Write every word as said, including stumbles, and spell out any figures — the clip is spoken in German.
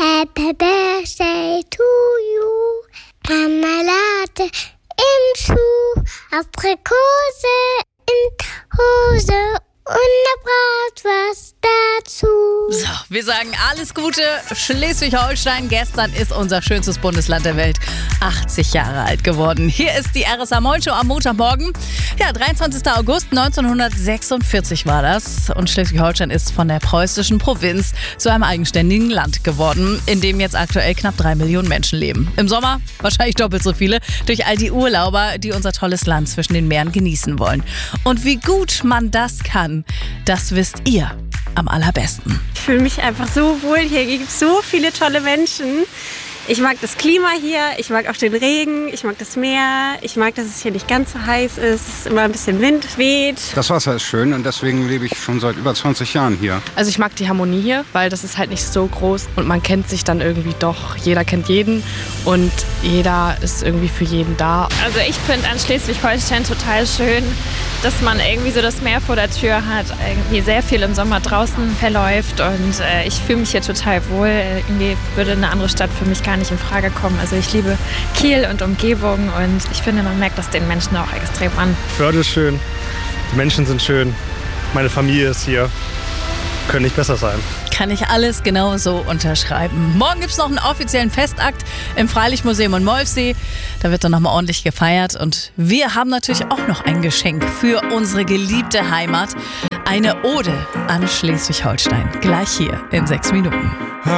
Happy Birthday to you. Marmelade im Schuh, Aprikose in Hose und eine Bratwurst dazu. So, wir sagen alles Gute. Schleswig-Holstein, gestern ist unser schönstes Bundesland der Welt achtzig Jahre alt geworden. Hier ist die R S A Moin Show am Montagmorgen. Ja, dreiundzwanzigster August neunzehnhundertsechsundvierzig war das. Und Schleswig-Holstein ist von der preußischen Provinz zu einem eigenständigen Land geworden, in dem jetzt aktuell knapp drei Millionen Menschen leben. Im Sommer wahrscheinlich doppelt so viele, durch all die Urlauber, die unser tolles Land zwischen den Meeren genießen wollen. Und wie gut man das kann, das wisst ihr am allerbesten. Ich fühle mich einfach so wohl hier. Hier gibt es so viele tolle Menschen. Ich mag das Klima hier, ich mag auch den Regen, ich mag das Meer, ich mag, dass es hier nicht ganz so heiß ist, es ist immer ein bisschen Wind weht. Das Wasser ist schön und deswegen lebe ich schon seit über zwanzig Jahren hier. Also ich mag die Harmonie hier, weil das ist halt nicht so groß und man kennt sich dann irgendwie doch. Jeder kennt jeden und jeder ist irgendwie für jeden da. Also ich finde an Schleswig-Holstein total schön, dass man irgendwie so das Meer vor der Tür hat, irgendwie sehr viel im Sommer draußen verläuft und äh, ich fühle mich hier total wohl. Irgendwie würde eine andere Stadt für mich gar nicht in Frage kommen. Also ich liebe Kiel und Umgebung und ich finde, man merkt das den Menschen auch extrem an. Förde ist schön, die Menschen sind schön, meine Familie ist hier, können nicht besser sein. Kann ich alles genau so unterschreiben. Morgen gibt es noch einen offiziellen Festakt im Freilichtmuseum in Molfsee. Da wird dann nochmal ordentlich gefeiert. Und wir haben natürlich auch noch ein Geschenk für unsere geliebte Heimat. Eine Ode an Schleswig-Holstein. Gleich hier in sechs Minuten.